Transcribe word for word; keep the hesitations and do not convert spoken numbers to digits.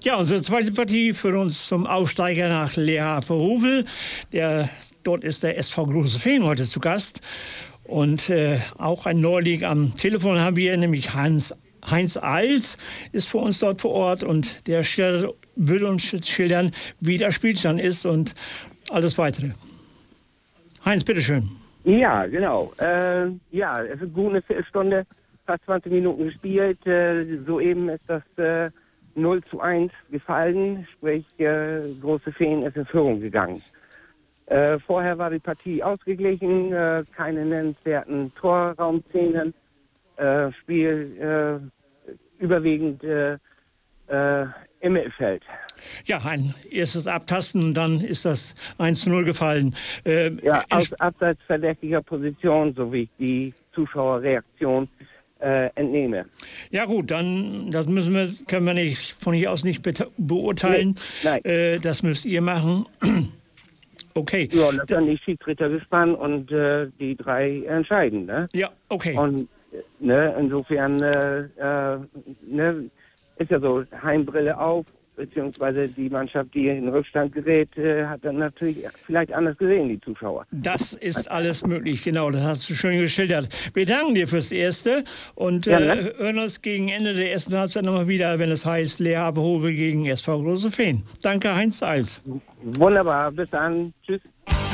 Ja, unsere zweite Partie führt uns zum Aufsteiger nach Leerhaven-Hovel. Der, dort ist der S V Große Feen heute zu Gast. Und äh, auch ein Neuling am Telefon haben wir, nämlich Hans, Heinz Eils ist für uns dort vor Ort. Und der schildert, will uns schildern, wie der Spielstand ist und alles Weitere. Heinz, bitteschön. Ja, genau. Äh, ja, es ist gut eine Viertelstunde, fast zwanzig Minuten gespielt. Äh, soeben ist das äh, null zu eins gefallen, sprich äh, Große Feen ist in Führung gegangen. Äh, vorher war die Partie ausgeglichen, äh, keine nennenswerten Torraumszenen, äh, Spiel äh, überwiegend äh, äh, im Mittelfeld. Ja, ein erstes Abtasten und dann ist das eins zu null gefallen. Äh, ja, aus abseits verdächtiger Position, so wie ich die Zuschauerreaktion äh, entnehme. Ja gut, dann das müssen wir, können wir nicht von hier aus nicht be beurteilen. Nee, nein. Äh, das müsst ihr machen. Okay. Ja, das sind die Schiedsrichter gespannt und äh, die drei entscheiden. Ne? Ja, okay. Und ne, insofern äh, äh, ne, ist ja so, Heimbrille auf, beziehungsweise die Mannschaft, die in Rückstand gerät, äh, hat dann natürlich vielleicht anders gesehen, die Zuschauer. Das ist alles möglich, genau, das hast du schön geschildert. Wir danken dir fürs Erste und äh, ja, ne? hören uns gegen Ende der ersten Halbzeit nochmal wieder, wenn es heißt Leerhaven-Hovel gegen S V Große Feen. Danke, Heinz Eils. Wunderbar, bis dann, tschüss.